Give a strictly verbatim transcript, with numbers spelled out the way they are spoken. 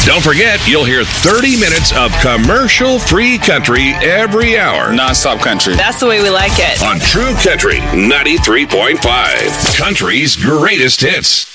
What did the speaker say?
Don't forget, you'll hear thirty minutes of commercial-free country every hour. Non-stop country. That's the way we like it. On True Country ninety-three point five. Country's greatest hits.